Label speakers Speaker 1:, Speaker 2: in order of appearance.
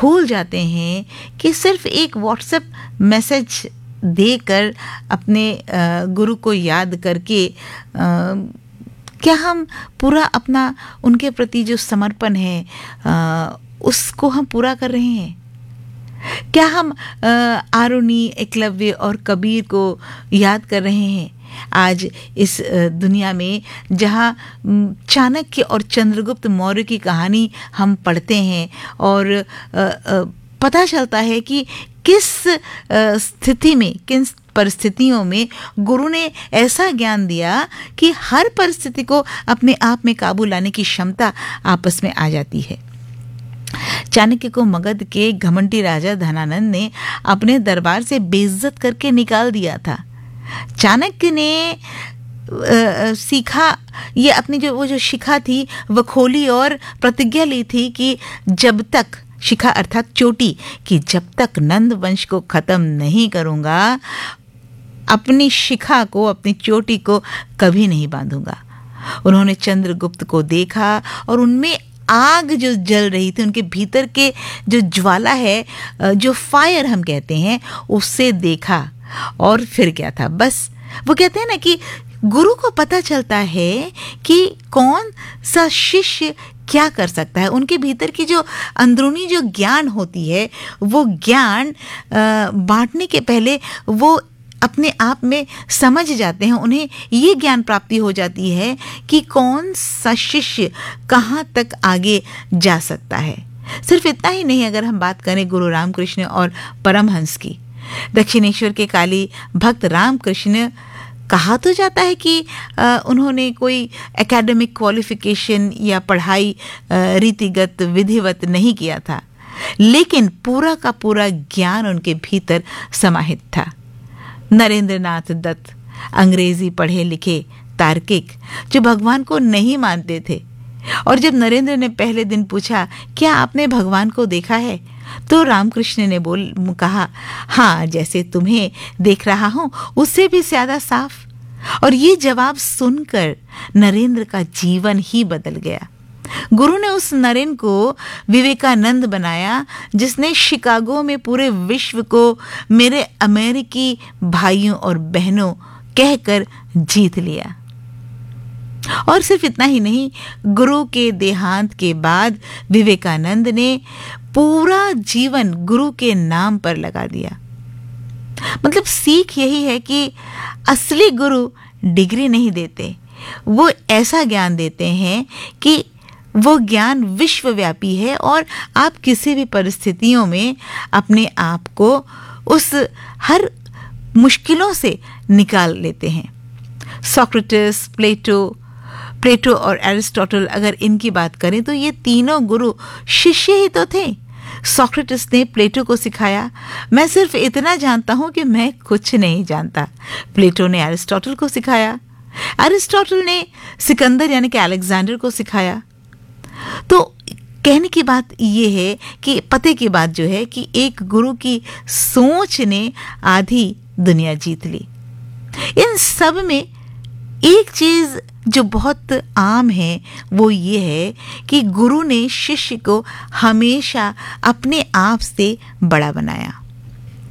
Speaker 1: भूल जाते हैं कि सिर्फ एक व्हाट्सएप मैसेज देकर अपने गुरु को याद करके क्या हम पूरा अपना उनके प्रति जो समर्पण है उसको हम पूरा कर रहे हैं? क्या हम आरुणि, एकलव्य और कबीर को याद कर रहे हैं? आज इस दुनिया में जहाँ चाणक्य और चंद्रगुप्त मौर्य की कहानी हम पढ़ते हैं और पता चलता है कि किस स्थिति में, किन परिस्थितियों में गुरु ने ऐसा ज्ञान दिया कि हर परिस्थिति को अपने आप में काबू लाने की क्षमता आपस में आ जाती है। चाणक्य को मगध के घमंडी राजा धनानंद ने अपने दरबार से बेइज्जत करके निकाल दिया था। चाणक्य ने सीखा, ये अपनी जो शिखा थी वो खोली और प्रतिज्ञा ली थी कि जब तक, शिखा अर्थात चोटी, कि जब तक नंद वंश को खत्म नहीं करूंगा अपनी शिखा को, अपनी चोटी को कभी नहीं बांधूंगा। उन्होंने चंद्रगुप्त को देखा और उनमें आग जो जल रही थी, उनके भीतर के जो ज्वाला है, जो फायर हम कहते हैं, उससे देखा और फिर क्या था, बस वो कहते हैं ना कि गुरु को पता चलता है कि कौन सा शिष्य क्या कर सकता है। उनके भीतर की जो अंदरूनी जो ज्ञान होती है, वो ज्ञान बांटने के पहले वो अपने आप में समझ जाते हैं, उन्हें ये ज्ञान प्राप्ति हो जाती है कि कौन सा शिष्य कहाँ तक आगे जा सकता है। सिर्फ इतना ही नहीं, अगर हम बात करें गुरु रामकृष्ण और परमहंस की, दक्षिणेश्वर के काली भक्त रामकृष्ण, कहा तो जाता है कि उन्होंने कोई एकेडमिक क्वालिफिकेशन या पढ़ाई रीतिगत विधिवत नहीं किया था, लेकिन पूरा का पूरा ज्ञान उनके भीतर समाहित था। नरेंद्रनाथ दत्त, अंग्रेजी पढ़े लिखे तार्किक, जो भगवान को नहीं मानते थे, और जब नरेंद्र ने पहले दिन पूछा क्या आपने भगवान को देखा है, तो रामकृष्ण ने कहा हाँ, जैसे तुम्हें देख रहा हूं उससे भी ज्यादा साफ। और ये जवाब सुनकर नरेंद्र का जीवन ही बदल गया। गुरु ने उस नरेन को विवेकानंद बनाया, जिसने शिकागो में पूरे विश्व को मेरे अमेरिकी भाइयों और बहनों कहकर जीत लिया। और सिर्फ इतना ही नहीं, गुरु के देहांत के बाद विवेकानंद ने पूरा जीवन गुरु के नाम पर लगा दिया। मतलब सीख यही है कि असली गुरु डिग्री नहीं देते, वो ऐसा ज्ञान देते हैं कि वो ज्ञान विश्वव्यापी है और आप किसी भी परिस्थितियों में अपने आप को उस हर मुश्किलों से निकाल लेते हैं। सोक्रेटिस, प्लेटो और एरिस्टोटल, अगर इनकी बात करें तो ये तीनों गुरु शिष्य ही तो थे। सोक्रेटिस ने प्लेटो को सिखाया, मैं सिर्फ इतना जानता हूं कि मैं कुछ नहीं जानता। प्लेटो ने एरिस्टोटल को सिखाया, एरिस्टोटल ने सिकंदर यानी कि अलेक्जेंडर को सिखाया। तो कहने की बात ये है कि पते की बात जो है कि एक गुरु की सोच ने आधी दुनिया जीत ली। इन सब में एक चीज जो बहुत आम है वो ये है कि गुरु ने शिष्य को हमेशा अपने आप से बड़ा बनाया।